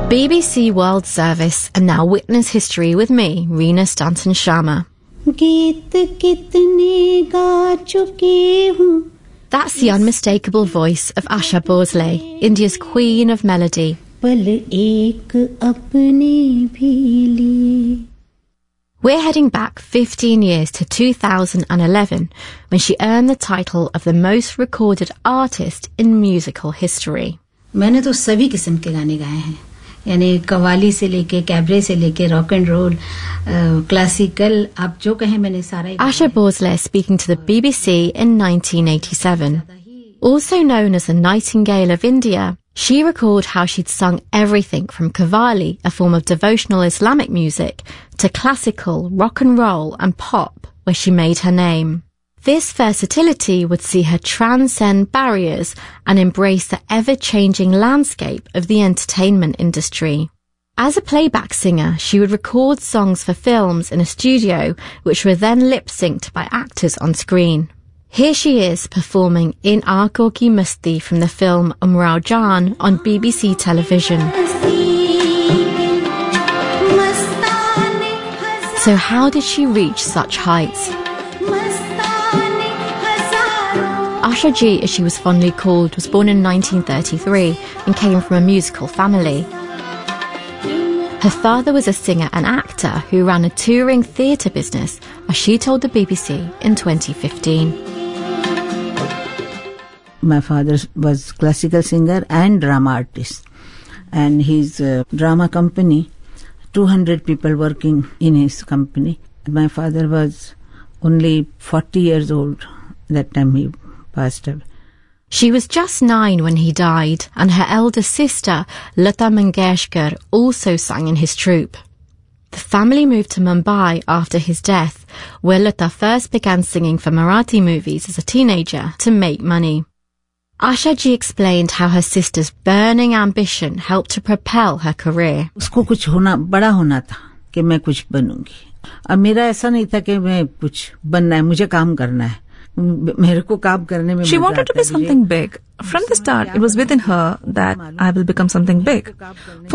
BBC World Service, and now witness history with me, Reena Stanton Sharma. That's the unmistakable voice of Asha Bhosle, India's queen of melody. We're heading back 15 years to 2011, when she earned the title of the most recorded artist in musical history. मैंने तो सभी किस्म के गाने गाए हैं, यानी कव्वाली से लेके कैबरे से लेके रॉक एंड रोल, क्लासिकल, आप जो कहें मैंने सारा. Asha Bhosle speaking to the BBC in 1987. Also known as the Nightingale of India, she recalled how she'd sung everything from Qawwali, a form of devotional Islamic music, to classical, rock and roll and pop, where she made her name. This versatility would see her transcend barriers and embrace the ever-changing landscape of the entertainment industry. As a playback singer, she would record songs for films in a studio, which were then lip-synced by actors on screen. Here she is performing In Aankhon Ki Masti from the film Umrao Jaan on BBC television. So how did she reach such heights? Asha Ji, as she was fondly called, was born in 1933 and came from a musical family. Her father was a singer and actor who ran a touring theatre business, as she told the BBC in 2015. My father was classical singer and drama artist, and his drama company, 200 people working in his company. My father was only 40 years old that time he passed away. She was just 9 when he died, and her elder sister, Lata Mangeshkar, also sang in his troupe. The family moved to Mumbai after his death, where Lata first began singing for Marathi movies as a teenager to make money. Asha Ji explained how her sister's burning ambition helped to propel her career. उसको कुछ होना, बड़ा होना था कि मैं कुछ बनूंगी. और मेरा ऐसा नहीं था कि मैं कुछ बनना है, मुझे काम करना है. She wanted to be something big. From the start, it was within her that I will become something big.